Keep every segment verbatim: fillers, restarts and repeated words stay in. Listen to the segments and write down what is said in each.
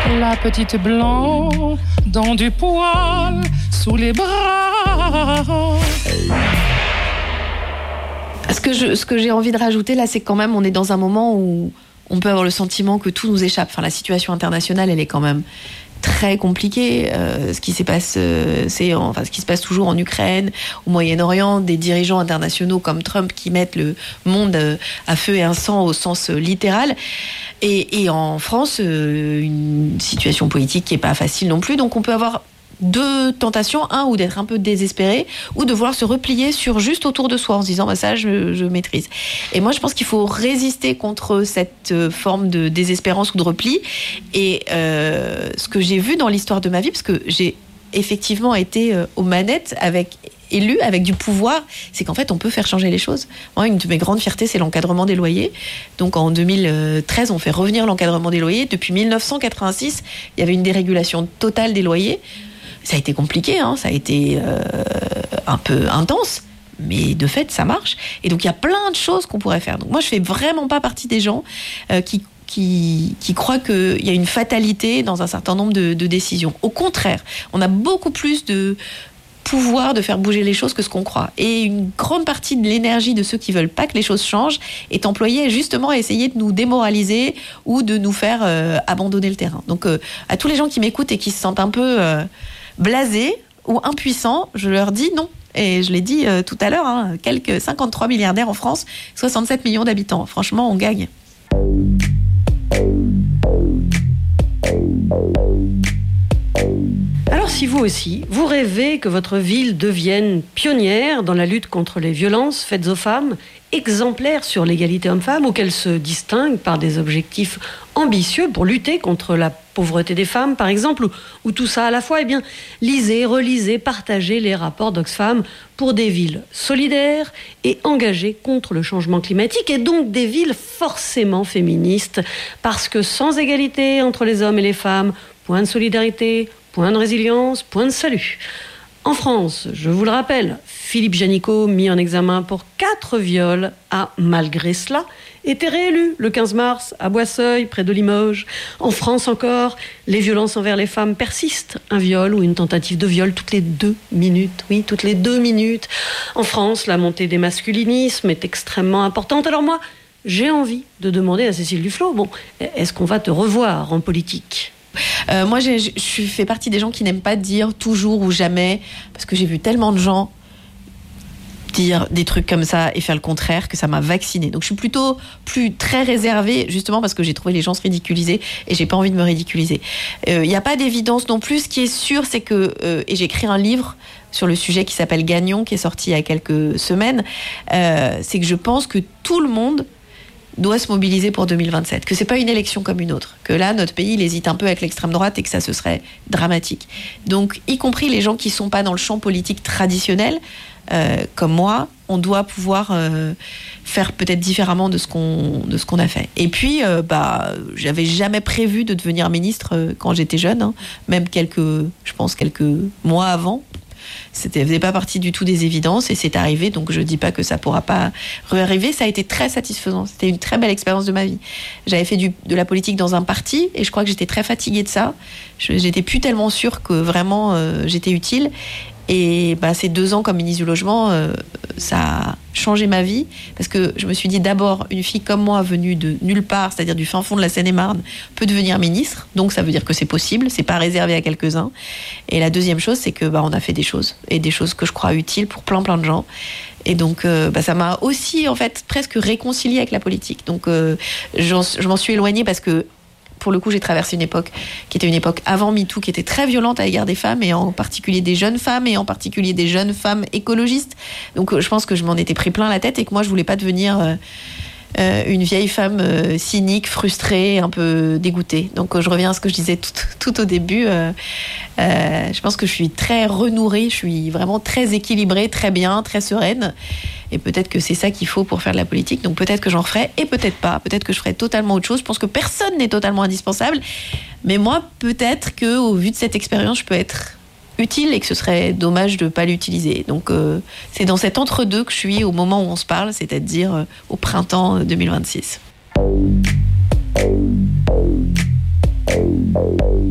La petite blanc dans du poil sous les bras. Ce que, je, ce que j'ai envie de rajouter là, c'est que quand même on est dans un moment où on peut avoir le sentiment que tout nous échappe. Enfin, la situation internationale, elle est quand même très compliquée. Euh, ce qui se passe, euh, c'est enfin ce qui se passe toujours en Ukraine, au Moyen-Orient, des dirigeants internationaux comme Trump qui mettent le monde euh, à feu et à sang au sens euh, littéral. Et, et en France, euh, une situation politique qui est pas facile non plus. Donc on peut avoir deux tentations, un, ou d'être un peu désespéré, ou de vouloir se replier sur juste autour de soi en se disant bah ça je, je maîtrise. Et moi je pense qu'il faut résister contre cette forme de désespérance ou de repli. Et euh, ce que j'ai vu dans l'histoire de ma vie, parce que j'ai effectivement été euh, aux manettes avec élu avec du pouvoir, c'est qu'en fait on peut faire changer les choses. Moi, une de mes grandes fiertés, c'est l'encadrement des loyers. Donc en deux mille treize, on fait revenir l'encadrement des loyers. Depuis dix-neuf cent quatre-vingt-six, il y avait une dérégulation totale des loyers. Ça a été compliqué, hein, ça a été euh, un peu intense, mais de fait, ça marche. Et donc, il y a plein de choses qu'on pourrait faire. Donc, moi, je fais vraiment pas partie des gens euh, qui, qui, qui croient qu'il y a une fatalité dans un certain nombre de, de décisions. Au contraire, on a beaucoup plus de pouvoir de faire bouger les choses que ce qu'on croit. Et une grande partie de l'énergie de ceux qui veulent pas que les choses changent est employée justement à essayer de nous démoraliser ou de nous faire euh, abandonner le terrain. Donc, euh, à tous les gens qui m'écoutent et qui se sentent un peu... Euh, blasés ou impuissants, je leur dis non. Et je l'ai dit euh, tout à l'heure, hein, quelques cinquante-trois milliardaires en France, soixante-sept millions d'habitants. Franchement, on gagne. Alors si vous aussi, vous rêvez que votre ville devienne pionnière dans la lutte contre les violences faites aux femmes, exemplaire sur l'égalité homme-femme, ou qu'elle se distingue par des objectifs ambitieux pour lutter contre la pauvreté des femmes, par exemple, ou, ou tout ça à la fois, eh bien, lisez, relisez, partagez les rapports d'Oxfam pour des villes solidaires et engagées contre le changement climatique, et donc des villes forcément féministes, parce que sans égalité entre les hommes et les femmes, point de solidarité, point de résilience, point de salut. En France, je vous le rappelle, Philippe Janicot, mis en examen pour quatre viols, a, malgré cela, été réélu le quinze mars à Boisseuil, près de Limoges. En France encore, les violences envers les femmes persistent. Un viol ou une tentative de viol toutes les deux minutes. Oui, toutes les deux minutes. En France, la montée des masculinismes est extrêmement importante. Alors moi, j'ai envie de demander à Cécile Duflot, bon, est-ce qu'on va te revoir en politique ? Euh, moi, j'ai, je fais partie des gens qui n'aiment pas dire toujours ou jamais, parce que j'ai vu tellement de gens dire des trucs comme ça et faire le contraire que ça m'a vaccinée. Donc je suis plutôt plus très réservée, justement parce que j'ai trouvé les gens se ridiculiser et j'ai pas envie de me ridiculiser. Il euh, n'y a pas d'évidence non plus. Ce qui est sûr, c'est que euh, et j'ai écrit un livre sur le sujet qui s'appelle Gagnon, qui est sorti il y a quelques semaines. Euh, c'est que je pense que tout le monde doit se mobiliser pour deux mille vingt-sept, que c'est pas une élection comme une autre, que là notre pays il hésite un peu avec l'extrême droite et que ça ce serait dramatique. Donc y compris les gens qui sont pas dans le champ politique traditionnel, euh, comme moi, on doit pouvoir euh, faire peut-être différemment de ce qu'on de ce qu'on a fait. Et puis euh, bah j'avais jamais prévu de devenir ministre euh, quand j'étais jeune, hein, même quelques je pense quelques mois avant. C'était faisait pas partie du tout des évidences et c'est arrivé, donc je dis pas que ça pourra pas réarriver. Ça a été très satisfaisant, c'était une très belle expérience de ma vie. J'avais fait du, de la politique dans un parti et je crois que j'étais très fatiguée de ça. Je, j'étais plus tellement sûre que vraiment euh, j'étais utile. Et bah, ces deux ans comme ministre du Logement, euh, ça a changé ma vie parce que je me suis dit d'abord, une fille comme moi venue de nulle part, c'est-à-dire du fin fond de la Seine-et-Marne, peut devenir ministre. Donc ça veut dire que c'est possible, c'est pas réservé à quelques-uns. Et la deuxième chose, c'est que bah, on a fait des choses et des choses que je crois utiles pour plein plein de gens. Et donc euh, bah, ça m'a aussi en fait presque réconciliée avec la politique. Donc euh, j'en, je m'en suis éloignée parce que pour le coup, j'ai traversé une époque qui était une époque avant MeToo, qui était très violente à l'égard des femmes, et en particulier des jeunes femmes, et en particulier des jeunes femmes écologistes. Donc, je pense que je m'en étais pris plein la tête, et que moi, je voulais pas devenir euh, euh, une vieille femme euh, cynique, frustrée, un peu dégoûtée. Donc, euh, je reviens à ce que je disais tout, tout au début. Euh, euh, je pense que je suis très renourrie, je suis vraiment très équilibrée, très bien, très sereine. Et peut-être que c'est ça qu'il faut pour faire de la politique. Donc peut-être que j'en ferai et peut-être pas. Peut-être que je ferai totalement autre chose. Je pense que personne n'est totalement indispensable. Mais moi, peut-être qu'au vu de cette expérience, je peux être utile et que ce serait dommage de ne pas l'utiliser. Donc euh, c'est dans cet entre-deux que je suis au moment où on se parle, c'est-à-dire euh, au printemps deux mille vingt-six.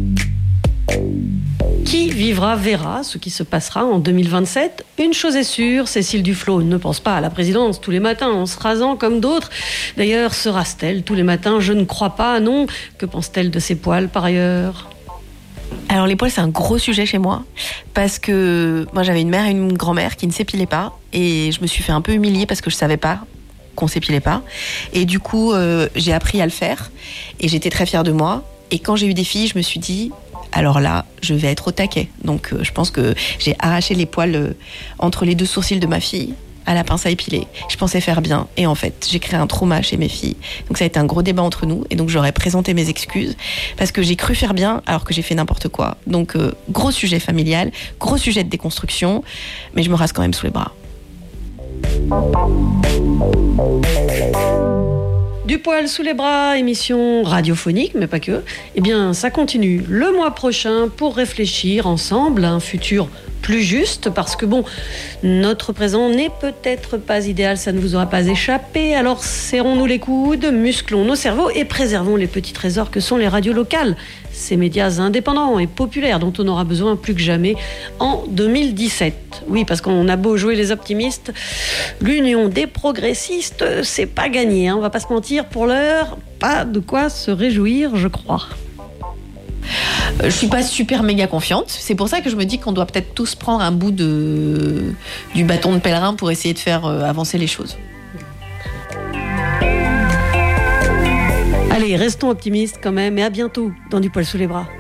vivra verra ce qui se passera en deux mille vingt-sept. Une chose est sûre, Cécile Duflot ne pense pas à la présidence tous les matins en se rasant comme d'autres. D'ailleurs, se rase-t-elle tous les matins? Je ne crois pas, non. Que pense-t-elle de ses poils par ailleurs? Alors les poils, c'est un gros sujet chez moi parce que moi j'avais une mère et une grand-mère qui ne s'épilaient pas et je me suis fait un peu humilier parce que je savais pas qu'on s'épilait pas et du coup euh, j'ai appris à le faire et j'étais très fière de moi et quand j'ai eu des filles je me suis dit alors là je vais être au taquet donc euh, je pense que j'ai arraché les poils euh, entre les deux sourcils de ma fille à la pince à épiler. Je pensais faire bien et en fait j'ai créé un trauma chez mes filles. Donc ça a été un gros débat entre nous et donc j'aurais présenté mes excuses parce que j'ai cru faire bien alors que j'ai fait n'importe quoi. Donc euh, gros sujet familial, gros sujet de déconstruction, mais je me rase quand même sous les bras. Du poil sous les bras, émission radiophonique, mais pas que. Eh bien, ça continue le mois prochain pour réfléchir ensemble à un futur plus juste, parce que bon, notre présent n'est peut-être pas idéal, ça ne vous aura pas échappé, alors serrons-nous les coudes, musclons nos cerveaux et préservons les petits trésors que sont les radios locales, ces médias indépendants et populaires dont on aura besoin plus que jamais en deux mille dix-sept. Oui, parce qu'on a beau jouer les optimistes, l'union des progressistes, c'est pas gagné, hein, on va pas se mentir, pour l'heure, pas de quoi se réjouir, je crois. Je suis pas super méga confiante. C'est pour ça que je me dis qu'on doit peut-être tous prendre un bout de, du bâton de pèlerin pour essayer de faire avancer les choses. Allez, restons optimistes quand même et à bientôt dans Du poil sous les bras.